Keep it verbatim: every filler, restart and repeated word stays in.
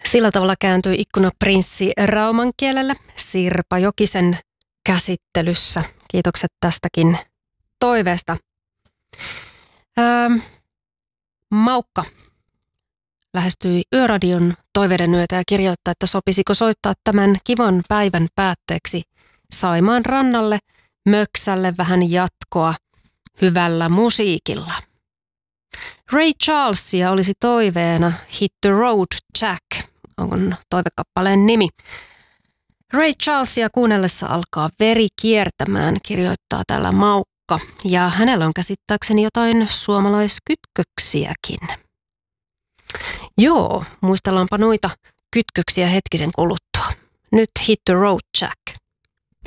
Sillä tavalla kääntyi ikkuna prinssi rauman kielelle Sirpa Jokisen käsittelyssä. Kiitokset tästäkin toiveesta. Öö, Maukka lähestyi Yöradion toiveiden yötä ja kirjoittaa, että sopisiko soittaa tämän kivan päivän päätteeksi Saimaan rannalle möksälle vähän jatkoa hyvällä musiikilla. Ray Charlesia olisi toiveena Hit the Road Jack, on toivekappaleen nimi. Ray Charlesia kuunnellessa alkaa veri kiertämään, kirjoittaa täällä Maukka, ja hänellä on käsittääkseni jotain suomalaiskytköksiäkin. Joo, muistellaanpa noita kytköksiä hetkisen kuluttua. Nyt Hit the Road Jack.